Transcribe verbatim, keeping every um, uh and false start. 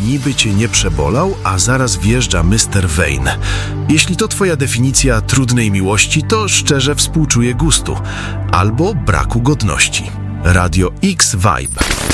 niby cię nie przebolał, a zaraz wjeżdża mister Wayne. Jeśli to twoja definicja trudnej miłości, to szczerze współczuję gustu albo braku godności. Radio X Vibe.